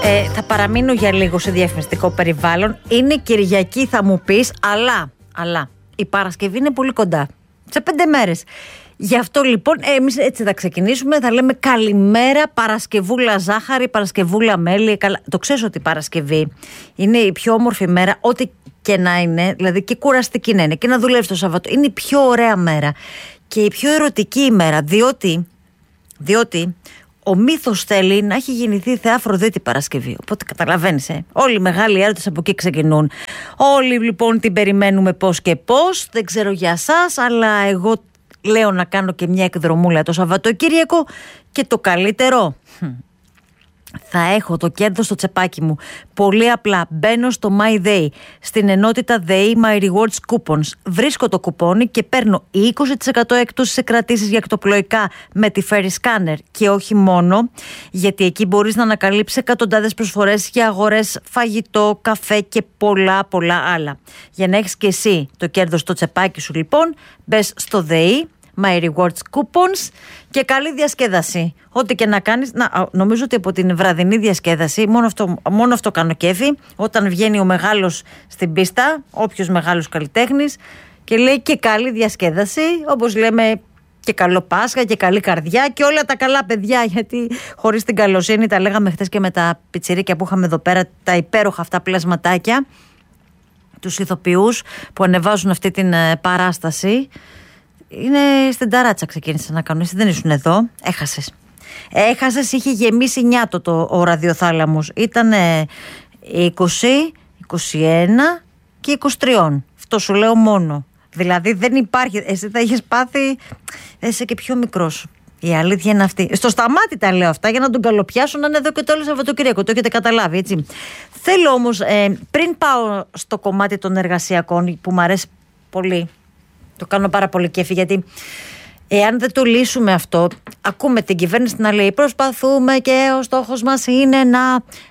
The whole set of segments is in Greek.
Θα παραμείνω για λίγο σε διαφημιστικό περιβάλλον. Είναι Κυριακή, θα μου πεις, αλλά η Παρασκευή είναι πολύ κοντά. Σε 5 μέρες. Γι' αυτό λοιπόν εμείς έτσι θα ξεκινήσουμε. Θα λέμε καλημέρα Παρασκευούλα ζάχαρη, Παρασκευούλα μέλι. Το ξέρεις ότι η Παρασκευή είναι η πιο όμορφη μέρα, ό,τι και να είναι, δηλαδή και κουραστική να είναι και να δουλεύεις το Σαββατό. Είναι η πιο ωραία μέρα και η πιο ερωτική ημέρα, διότι ο μύθος θέλει να έχει γεννηθεί η Θεά Αφροδίτη Παρασκευή. Οπότε καταλαβαίνεις, όλοι οι μεγάλοι έρωτες από εκεί ξεκινούν. Όλοι λοιπόν την περιμένουμε πώς και πώς. Δεν ξέρω για σας, αλλά εγώ λέω να κάνω και μια εκδρομούλα το Σαββατοκύριακο. Και το καλύτερο, θα έχω το κέρδος στο τσεπάκι μου. Πολύ απλά μπαίνω στο My Day, στην ενότητα Day My Rewards Coupons. Βρίσκω το κουπόνι και παίρνω 20% έκπτωση σε κρατήσεις για εκτοπλοϊκά με τη Ferry Scanner. Και όχι μόνο, γιατί εκεί μπορείς να ανακαλύψεις εκατοντάδες προσφορές για αγορές, φαγητό, καφέ και πολλά άλλα. Για να έχεις και εσύ το κέρδος στο τσεπάκι σου λοιπόν, μπες στο Day My Rewards Coupons και καλή διασκέδαση. Ό,τι και να κάνεις. Νομίζω ότι από την βραδινή διασκέδαση μόνο αυτό κάνω κέφι. Όταν βγαίνει ο μεγάλος στην πίστα, όποιος μεγάλος καλλιτέχνης, και λέει και καλή διασκέδαση, όπως λέμε και καλό Πάσχα και καλή καρδιά και όλα τα καλά παιδιά, γιατί χωρίς την καλοσύνη, τα λέγαμε χθες και με τα πιτσιρίκια που είχαμε εδώ πέρα, τα υπέροχα αυτά πλασματάκια, τους ηθοποιούς που ανεβάζουν αυτή την παράσταση. Είναι στην ταράτσα ξεκίνησε να κάνουν. Εσύ δεν ήσουν εδώ. Έχασες, είχε γεμίσει νιάτο ο ραδιοθάλαμος. Ήτανε 20, 21 και 23. Αυτό σου λέω μόνο. Δηλαδή δεν υπάρχει. Εσύ θα είχες πάθει. Είσαι και πιο μικρός. Η αλήθεια είναι αυτή. Στο Σταμάτη τα λέω αυτά για να τον καλοπιάσω να είναι εδώ και το όλο Σαββατοκύριακο. Το έχετε καταλάβει, έτσι. Θέλω όμως, πριν πάω στο κομμάτι των εργασιακών που μου αρέσει πολύ. Το κάνω πάρα πολύ κέφι, γιατί εάν δεν το λύσουμε αυτό, ακούμε την κυβέρνηση να λέει προσπαθούμε και ο στόχος μας είναι να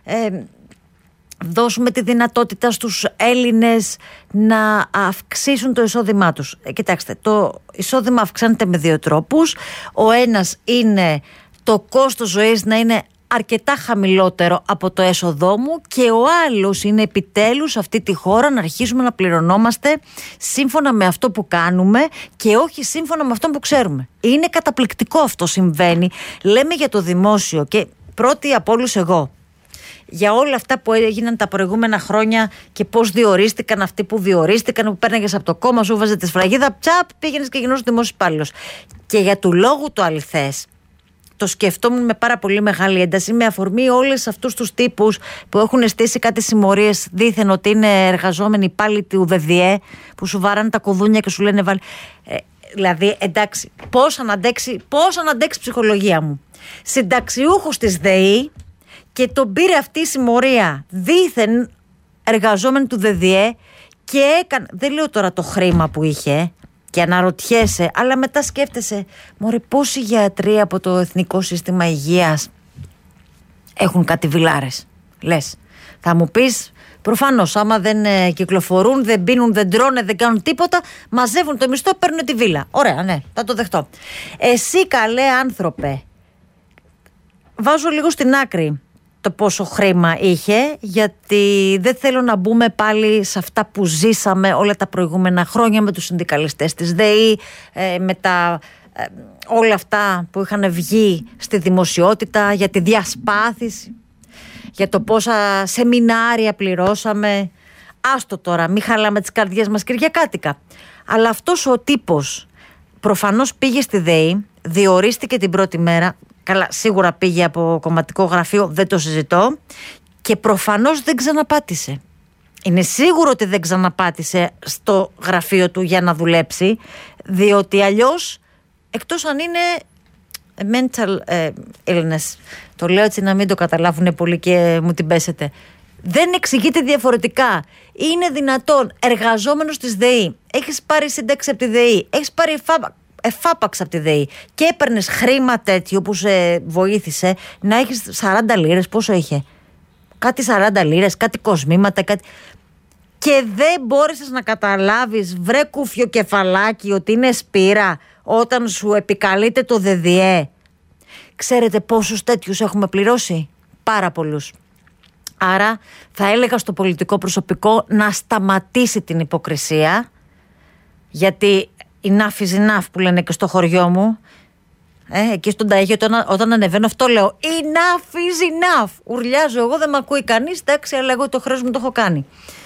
δώσουμε τη δυνατότητα στους Έλληνες να αυξήσουν το εισόδημά τους. Κοιτάξτε, το εισόδημα αυξάνεται με 2 τρόπους. Ο ένας είναι το κόστος ζωής να είναι αρκετά χαμηλότερο από το έσοδό μου, και ο άλλος είναι επιτέλους αυτή τη χώρα να αρχίσουμε να πληρωνόμαστε σύμφωνα με αυτό που κάνουμε και όχι σύμφωνα με αυτό που ξέρουμε. Είναι καταπληκτικό αυτό συμβαίνει. Λέμε για το δημόσιο και πρώτη από όλους εγώ. Για όλα αυτά που έγιναν τα προηγούμενα χρόνια και πώς διορίστηκαν αυτοί που διορίστηκαν, που παίρναγες από το κόμμα σου, βάζε τη σφραγίδα, τσαπ, πήγαινες και γινώσαι δημόσιος υπάλληλος. Και για του λόγου το αληθές, το σκεφτόμουν με πάρα πολύ μεγάλη ένταση, με αφορμή όλες αυτούς τους τύπους που έχουν στήσει κάτι συμμορίες δήθεν ότι είναι εργαζόμενοι πάλι του ΔΔΕ, που σου βάρανε τα κουδούνια και σου λένε δηλαδή εντάξει, πώς να αντέξει η ψυχολογία μου. Συνταξιούχους της ΔΕΗ, και τον πήρε αυτή η συμμορία δήθεν εργαζόμενοι του ΔΔΕ και έκανε, δεν λέω τώρα το χρήμα που είχε, και αναρωτιέσαι, αλλά μετά σκέφτεσαι, μωρέ, πόσοι γιατροί από το Εθνικό Σύστημα Υγείας έχουν κάτι βιλάρες. Λες, θα μου πεις, προφανώς άμα δεν κυκλοφορούν, δεν πίνουν, δεν τρώνε, δεν κάνουν τίποτα, μαζεύουν το μισθό, παίρνουν τη βίλα. Ωραία, ναι, θα το δεχτώ. Εσύ καλέ άνθρωπε, βάζω λίγο στην άκρη το πόσο χρήμα είχε, γιατί δεν θέλω να μπούμε πάλι σε αυτά που ζήσαμε όλα τα προηγούμενα χρόνια με τους συνδικαλιστές της ΔΕΗ, με όλα αυτά που είχαν βγει στη δημοσιότητα για τη διασπάθηση, για το πόσα σεμινάρια πληρώσαμε. Άστο τώρα, μην χαλάμε τις καρδιές μας κυριακάτικα. Αλλά αυτός ο τύπος προφανώς πήγε στη ΔΕΗ, διορίστηκε την πρώτη μέρα. Καλά, σίγουρα πήγε από κομματικό γραφείο, δεν το συζητώ, και προφανώς δεν ξαναπάτησε. Είναι σίγουρο ότι δεν ξαναπάτησε στο γραφείο του για να δουλέψει, διότι αλλιώς, εκτός αν είναι mental illness, το λέω έτσι να μην το καταλάβουν πολύ και μου την πέσετε, δεν εξηγείται διαφορετικά. Είναι δυνατόν εργαζόμενος της ΔΕΗ, έχεις πάρει σύνταξη από τη ΔΕΗ, έχεις πάρει εφάπαξ από τη ΔΕΗ και έπαιρνες χρήμα τέτοιο που σε βοήθησε να έχεις 40 λίρες, πόσο είχε, κάτι 40 λίρες, κάτι κοσμήματα, κάτι, και δεν μπόρεσες να καταλάβεις, βρε κουφιο κεφαλάκι, ότι είναι σπήρα όταν σου επικαλείται το ΔΔΕ. Ξέρετε πόσους τέτοιους έχουμε πληρώσει? Πάρα πολλούς. Άρα θα έλεγα στο πολιτικό προσωπικό να σταματήσει την υποκρισία, γιατί enough is enough που λένε και στο χωριό μου. Εκεί στον Ταΐγιο όταν ανεβαίνω αυτό λέω enough is enough. Ουρλιάζω εγώ, δεν με ακούει κανείς, εντάξει, αλλά εγώ το χρέος μου το έχω κάνει.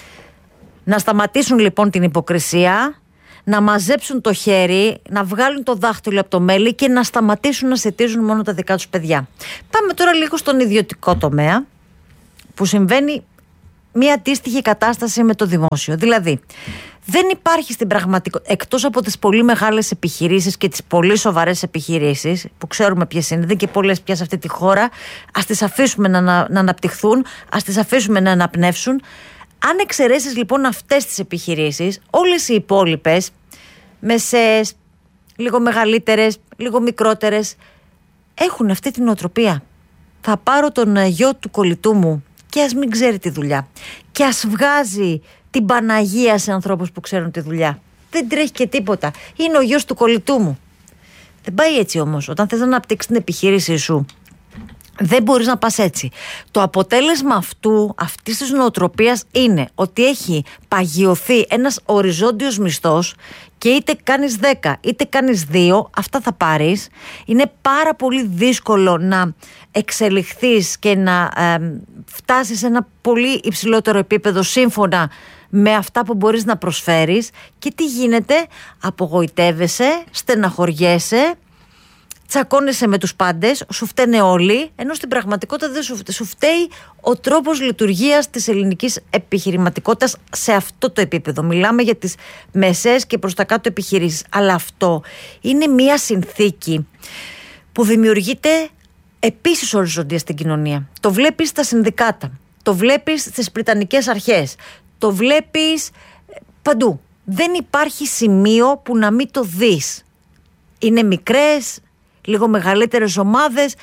Να σταματήσουν λοιπόν την υποκρισία, να μαζέψουν το χέρι, να βγάλουν το δάχτυλο από το μέλι και να σταματήσουν να σετίζουν μόνο τα δικά τους παιδιά. Πάμε τώρα λίγο στον ιδιωτικό τομέα, που συμβαίνει μια αντίστοιχη κατάσταση με το δημόσιο. Δηλαδή, δεν υπάρχει στην πραγματικότητα, εκτός από τις πολύ μεγάλες επιχειρήσεις και τις πολύ σοβαρές επιχειρήσεις, που ξέρουμε ποιες είναι, δεν και πολλές πια σε αυτή τη χώρα, ας τις αφήσουμε να αναπτυχθούν, ας τις αφήσουμε να αναπνεύσουν. Αν εξαιρέσεις λοιπόν αυτές τις επιχειρήσεις, όλες οι υπόλοιπες, μεσαίες, λίγο μεγαλύτερες, λίγο μικρότερες, έχουν αυτή την νοοτροπία. Θα πάρω τον γιο του κολλητού μου και ας μην ξέρει τη δουλειά. Και ας βγάζει την Παναγία σε ανθρώπους που ξέρουν τη δουλειά. Δεν τρέχει και τίποτα. Είναι ο γιος του κολλητού μου. Δεν πάει έτσι όμως. Όταν θες να αναπτύξεις την επιχείρησή σου, δεν μπορείς να πας έτσι. Το αποτέλεσμα αυτής της νοοτροπίας είναι ότι έχει παγιωθεί ένας οριζόντιος μισθός και είτε κάνεις 10 είτε κάνεις 2, αυτά θα πάρεις. Είναι πάρα πολύ δύσκολο να εξελιχθείς και να φτάσεις σε ένα πολύ υψηλότερο επίπεδο σύμφωνα με αυτά που μπορείς να προσφέρεις. Και τι γίνεται? Απογοητεύεσαι, στεναχωριέσαι, τσακώνεσαι με τους πάντες, σου φταίνε όλοι, ενώ στην πραγματικότητα δεν σου φταίει ο τρόπος λειτουργίας της ελληνικής επιχειρηματικότητας σε αυτό το επίπεδο. Μιλάμε για τις μεσαίες και προς τα κάτω επιχειρήσεις. Αλλά αυτό είναι μια συνθήκη που δημιουργείται επίσης οριζόντια στην κοινωνία. Το βλέπεις στα συνδικάτα, το βλέπεις στις πριτανικές αρχές, το βλέπεις παντού. Δεν υπάρχει σημείο που να μην το δεις. Είναι μικρές, λίγο μεγαλύτερες ομάδες.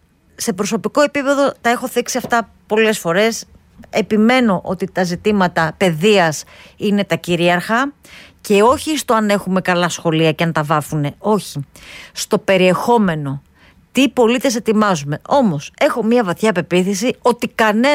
Σε προσωπικό επίπεδο τα έχω θίξει αυτά πολλές φορές. Επιμένω ότι τα ζητήματα παιδείας είναι τα κυρίαρχα και όχι στο αν έχουμε καλά σχολεία και αν τα βάφουνε. Όχι. Στο περιεχόμενο. Τι πολίτες ετοιμάζουμε. Όμως έχω μια βαθιά πεποίθηση ότι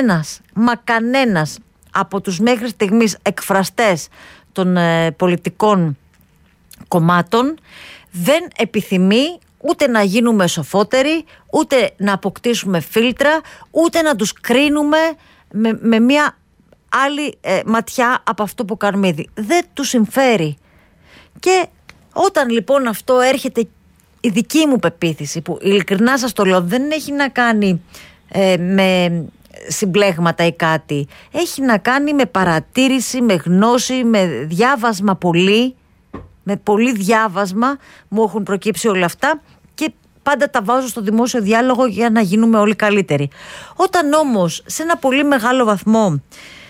κανένας από τους μέχρι στιγμής εκφραστές των πολιτικών κομμάτων δεν επιθυμεί ούτε να γίνουμε σοφότεροι, ούτε να αποκτήσουμε φίλτρα, ούτε να τους κρίνουμε με μια άλλη ματιά από αυτό που κάνουμε ήδη. Δεν τους συμφέρει. Και όταν λοιπόν αυτό έρχεται, η δική μου πεποίθηση, που ειλικρινά σας το λέω, δεν έχει να κάνει με συμπλέγματα ή κάτι. Έχει να κάνει με παρατήρηση, με γνώση, με διάβασμα πολύ. Με πολύ διάβασμα μου έχουν προκύψει όλα αυτά και πάντα τα βάζω στο δημόσιο διάλογο για να γίνουμε όλοι καλύτεροι. Όταν όμως σε ένα πολύ μεγάλο βαθμό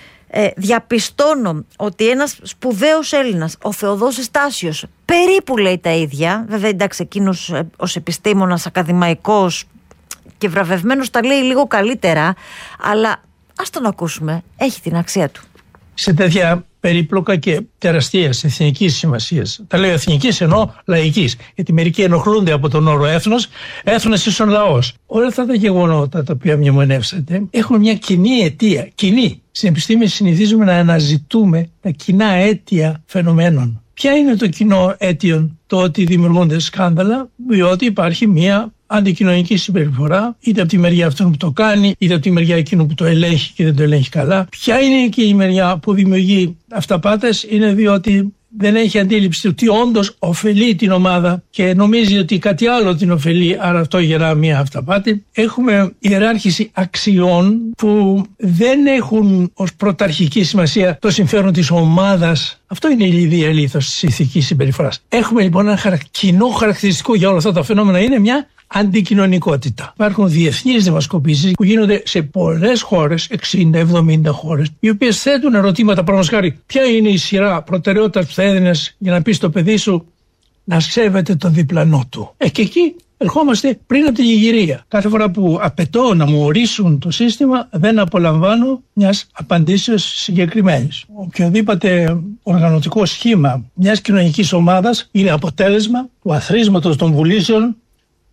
διαπιστώνω ότι ένας σπουδαίος Έλληνας, ο Θεοδόσης Τάσιος, περίπου λέει τα ίδια, βέβαια εντάξει εκείνος ως επιστήμονας, ακαδημαϊκός και βραβευμένος τα λέει λίγο καλύτερα, αλλά ας τον ακούσουμε, έχει την αξία του. Σε τέτοια περίπλοκα και τεραστίας εθνικής σημασίας, τα λέω εθνικής ενώ λαϊκής, γιατί μερικοί ενοχλούνται από τον όρο έθνος, έθνος ίσον λαός. Όλα αυτά τα γεγονότα τα οποία μνημονεύσατε έχουν μια κοινή αιτία. Κοινή. Στην επιστήμη συνηθίζουμε να αναζητούμε τα κοινά αίτια φαινομένων. Ποια είναι το κοινό αίτιον? Το ότι δημιουργούνται σκάνδαλα, διότι υπάρχει μια αντικοινωνική συμπεριφορά, είτε από τη μεριά αυτού που το κάνει, είτε από τη μεριά εκείνου που το ελέγχει και δεν το ελέγχει καλά. Ποια είναι και η μεριά που δημιουργεί αυταπάτες? Είναι διότι δεν έχει αντίληψη ότι όντως ωφελεί την ομάδα και νομίζει ότι κάτι άλλο την ωφελεί, άρα αυτό γεννά μια αυταπάτη. Έχουμε ιεράρχηση αξιών που δεν έχουν ως πρωταρχική σημασία το συμφέρον της ομάδας. Αυτό είναι η διαλήθος της ηθικής συμπεριφοράς. Έχουμε λοιπόν ένα κοινό χαρακτηριστικό για όλα αυτά τα φαινόμενα, είναι μια αντικοινωνικότητα. Υπάρχουν διεθνείς δημοσκοπήσεις που γίνονται σε πολλές χώρες, 60-70 χώρες, οι οποίες θέτουν ερωτήματα, παραδείγματος χάρη, ποια είναι η σειρά προτεραιότητας που θα έδινες για να πεις στο παιδί σου να σέβεται τον διπλανό του. Και εκεί ερχόμαστε πριν από την ηγυρία. Κάθε φορά που απαιτώ να μου ορίσουν το σύστημα, δεν απολαμβάνω μιας απαντήσεως συγκεκριμένης. Οποιοδήποτε οργανωτικό σχήμα μιας κοινωνικής ομάδας είναι αποτέλεσμα του αθροίσματος των βουλήσεων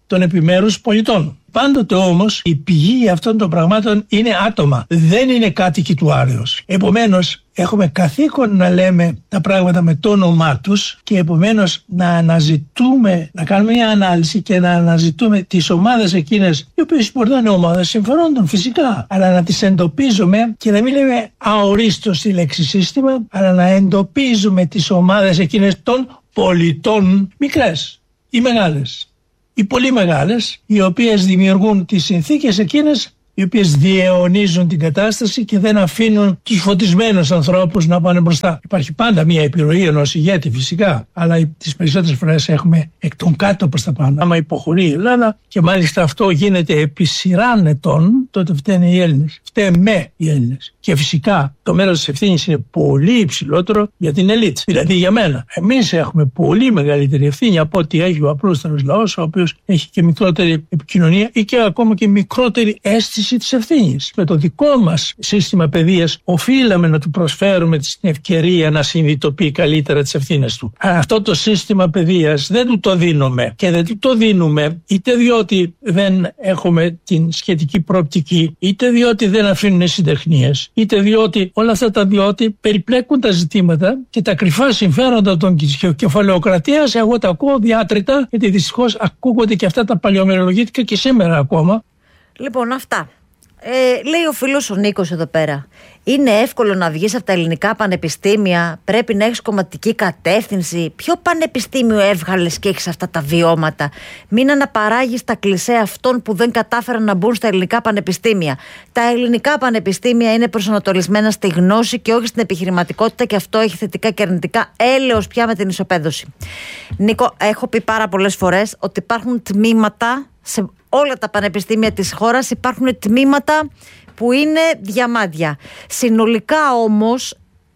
των επιμέρους πολιτών. Πάντοτε όμως η πηγή αυτών των πραγμάτων είναι άτομα, δεν είναι κάτοικοι του Άρεως. Επομένως έχουμε καθήκον να λέμε τα πράγματα με το όνομά τους και επομένως να αναζητούμε, να κάνουμε μια ανάλυση και να αναζητούμε τις ομάδες εκείνες, οι οποίες μπορεί να είναι ομάδες συμφερόντων φυσικά, αλλά να τις εντοπίζουμε και να μην λέμε αορίστως τη λέξη σύστημα, αλλά να εντοπίζουμε τις ομάδες εκείνες των πολιτών, μικρές ή μεγάλες. Οι πολύ μεγάλες, οι οποίες δημιουργούν τις συνθήκες εκείνες, οι οποίες διαιωνίζουν την κατάσταση και δεν αφήνουν τους φωτισμένους ανθρώπους να πάνε μπροστά. Υπάρχει πάντα μια επιρροή ενός ηγέτη φυσικά, αλλά τις περισσότερες φορές έχουμε εκ των κάτω προς τα πάνω. Άμα υποχωρεί η Ελλάδα και μάλιστα αυτό γίνεται επί σειράν ετών, τότε φταίνε οι Έλληνες. Φταίμε οι Έλληνες. Και φυσικά το μέρος της ευθύνης είναι πολύ υψηλότερο για την ελίτ. Δηλαδή για μένα. Εμείς έχουμε πολύ μεγαλύτερη ευθύνη από ό,τι έχει ο απλούστερος λαός, ο οποίος έχει και μικρότερη επικοινωνία ή και ακόμα και μικρότερη αίσθηση της ευθύνης. Με το δικό μας σύστημα παιδείας οφείλαμε να του προσφέρουμε την ευκαιρία να συνειδητοποιεί καλύτερα τις ευθύνες του. Αυτό το σύστημα παιδείας δεν του το δίνουμε και δεν του το δίνουμε είτε διότι δεν έχουμε την σχετική προοπτική, είτε διότι δεν αφήνουν συντεχνίες, είτε διότι όλα αυτά τα διότι περιπλέκουν τα ζητήματα και τα κρυφά συμφέροντα των κεφαλαιοκρατίας. Εγώ τα ακούω διάτρητα, γιατί δυστυχώς ακούγονται και αυτά τα παλιομερολογίτικα και σήμερα ακόμα. Λοιπόν, αυτά. Λέει ο φίλος ο Νίκος εδώ πέρα. Είναι εύκολο να βγεις από τα ελληνικά πανεπιστήμια, πρέπει να έχεις κομματική κατεύθυνση. Ποιο πανεπιστήμιο έβγαλες και έχεις αυτά τα βιώματα? Μην αναπαράγεις τα κλισέ αυτών που δεν κατάφεραν να μπουν στα ελληνικά πανεπιστήμια. Τα ελληνικά πανεπιστήμια είναι προσανατολισμένα στη γνώση και όχι στην επιχειρηματικότητα, και αυτό έχει θετικά και αρνητικά. Έλεος πια με την ισοπαίδωση. Νίκο, έχω πει πάρα πολλές φορές ότι υπάρχουν τμήματα σε όλα τα πανεπιστήμια της χώρας, υπάρχουν τμήματα που είναι διαμάντια. Συνολικά όμως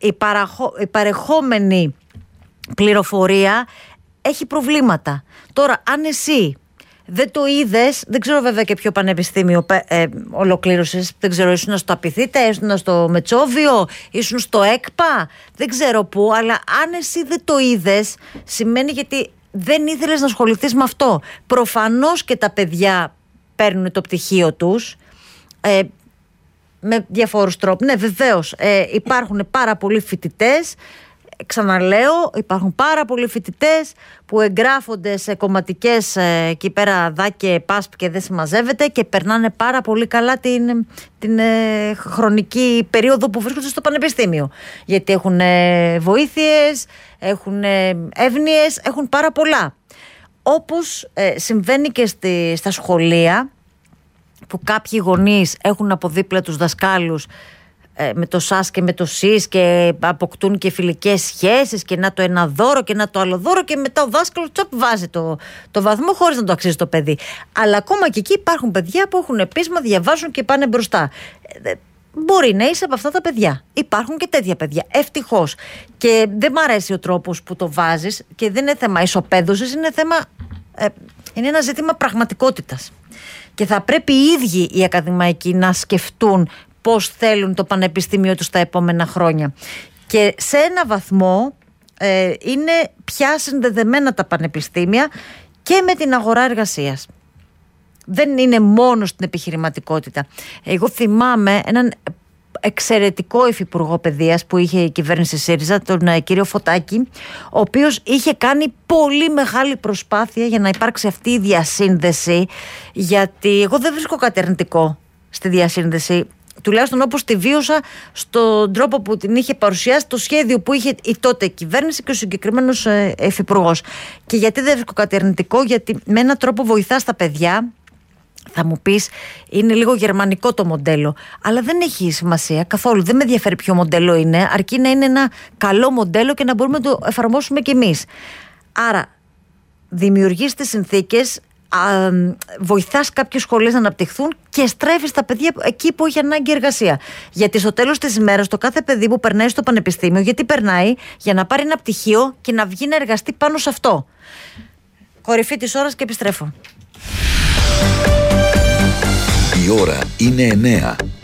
η παρεχόμενη πληροφορία έχει προβλήματα. Τώρα, αν εσύ δεν το είδες, δεν ξέρω βέβαια και ποιο πανεπιστήμιο ολοκλήρωσες, δεν ξέρω, ήσουν στο Απιθύτα, ήσουν στο Μετσόβιο, ήσουν στο ΕΚΠΑ, δεν ξέρω πού, αλλά αν εσύ δεν το είδες, σημαίνει γιατί δεν ήθελες να ασχοληθείς με αυτό. Προφανώς και τα παιδιά παίρνουν το πτυχίο τους με διαφόρους τρόπους. Ναι, βεβαίως υπάρχουν πάρα πολλοί φοιτητές, ξαναλέω, υπάρχουν πάρα πολλοί φοιτητές που εγγράφονται σε κομματικές εκεί πέρα δά και πάσπ και δεν συμμαζεύεται και περνάνε πάρα πολύ καλά την χρονική περίοδο που βρίσκονται στο πανεπιστήμιο. Γιατί έχουν βοήθειες, έχουν εύνοιες, έχουν πάρα πολλά. Όπως συμβαίνει και στα σχολεία, που κάποιοι γονείς έχουν από δίπλα τους δασκάλους με το ΣΑΣ και με το ΣΥΣ και αποκτούν και φιλικές σχέσεις και να το ένα δώρο και να το άλλο δώρο, και μετά ο δάσκαλος τσαπ βάζει το βαθμό χωρίς να το αξίζει το παιδί. Αλλά ακόμα και εκεί υπάρχουν παιδιά που έχουν πείσμα, διαβάζουν και πάνε μπροστά. Μπορεί να είσαι από αυτά τα παιδιά. Υπάρχουν και τέτοια παιδιά. Ευτυχώς. Και δεν μ' αρέσει ο τρόπος που το βάζεις, και δεν είναι θέμα ισοπαίδωσης, είναι ένα ζήτημα πραγματικότητας. Και θα πρέπει οι ίδιοι οι ακαδημαϊκοί να σκεφτούν πώς θέλουν το πανεπιστήμιο τους τα επόμενα χρόνια. Και σε ένα βαθμό είναι πια συνδεδεμένα τα πανεπιστήμια και με την αγορά εργασίας. Δεν είναι μόνο στην επιχειρηματικότητα. Εγώ θυμάμαι έναν εξαιρετικό υφυπουργό παιδείας που είχε η κυβέρνηση ΣΥΡΙΖΑ, τον κύριο Φωτάκη, ο οποίος είχε κάνει πολύ μεγάλη προσπάθεια για να υπάρξει αυτή η διασύνδεση, γιατί εγώ δεν βρίσκω κάτι αρνητικό στη διασύνδεση, τουλάχιστον όπως τη βίωσα στον τρόπο που την είχε παρουσιάσει, το σχέδιο που είχε η τότε κυβέρνηση και ο συγκεκριμένος υφυπουργός. Και γιατί δεν βρίσκω κάτι αρνητικό? Γιατί με έναν τρόπο βοηθά τα παιδιά. Θα μου πεις, είναι λίγο γερμανικό το μοντέλο, αλλά δεν έχει σημασία καθόλου. Δεν με ενδιαφέρει ποιο μοντέλο είναι, αρκεί να είναι ένα καλό μοντέλο και να μπορούμε να το εφαρμόσουμε κι εμείς. Άρα, δημιουργείς τις συνθήκες, βοηθάς κάποιες σχολές να αναπτυχθούν και στρέφεις τα παιδιά εκεί που έχει ανάγκη εργασία. Γιατί στο τέλος της ημέρας, το κάθε παιδί που περνάει στο πανεπιστήμιο, γιατί περνάει? Για να πάρει ένα πτυχίο και να βγει να εργαστεί πάνω σε αυτό. Κορυφή της ώρας και επιστρέφω. Η ώρα είναι 9.